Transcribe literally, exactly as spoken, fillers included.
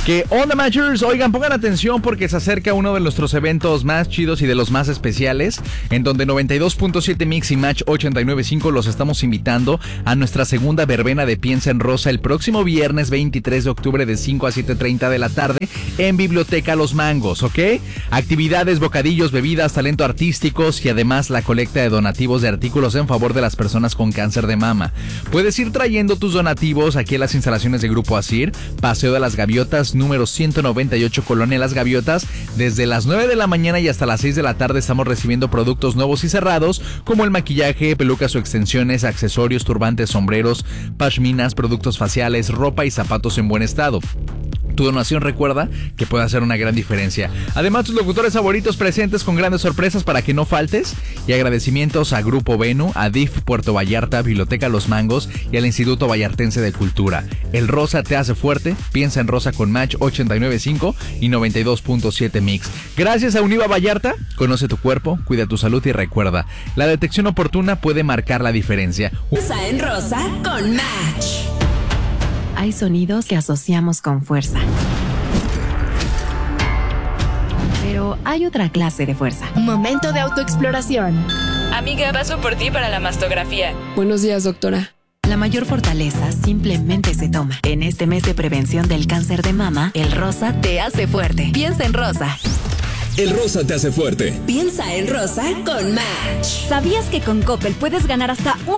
¿Qué onda, Matchers? Oigan, pongan atención porque se acerca uno de nuestros eventos más chidos y de los más especiales, en donde noventa y dos punto siete Mix y Match ochenta y nueve punto cinco los estamos invitando a nuestra segunda verbena de Piensa en Rosa el próximo viernes veintitrés de octubre de cinco a siete treinta de la tarde en Biblioteca Los Mangos, ¿ok? Actividades, bocadillos, bebidas, talento artísticos y además la colecta de donativos de artículos en favor de las personas con cáncer de mama. Puedes ir trayendo tus donativos aquí a las instalaciones de Grupo Asir, Paseo de las Gaviotas, número ciento noventa y ocho, Colonia Las Gaviotas. Desde las nueve de la mañana y hasta las seis de la tarde estamos recibiendo productos nuevos y cerrados como el maquillaje, pelucas o extensiones, accesorios, turbantes, sombreros, pashminas, productos faciales, ropa y zapatos en buen estado. Tu donación, recuerda que puede hacer una gran diferencia. Además, tus locutores favoritos presentes con grandes sorpresas para que no faltes. Y agradecimientos a Grupo Venu, a D I F Puerto Vallarta, Biblioteca Los Mangos y al Instituto Vallartense de Cultura. El rosa te hace fuerte. Piensa en Rosa con Match ochenta y nueve punto cinco y noventa y dos punto siete Mix. Gracias a Univa Vallarta. Conoce tu cuerpo, cuida tu salud y recuerda, la detección oportuna puede marcar la diferencia. Piensa en Rosa con Match. Hay sonidos que asociamos con fuerza. Pero hay otra clase de fuerza. Momento de autoexploración. Amiga, paso por ti para la mastografía. Buenos días, doctora. La mayor fortaleza simplemente se toma. En este mes de prevención del cáncer de mama, el rosa te hace fuerte. Piensa en Rosa. El rosa te hace fuerte. Piensa en Rosa con Match. ¿Sabías que con Coppel puedes ganar hasta un